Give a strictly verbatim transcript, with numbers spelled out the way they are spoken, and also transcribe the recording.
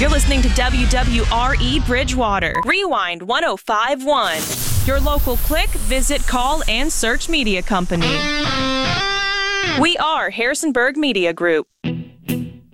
You're listening to W W R E Bridgewater. Rewind one oh five point one. Your local click, visit, call, and search media company. We are Harrisonburg Media Group.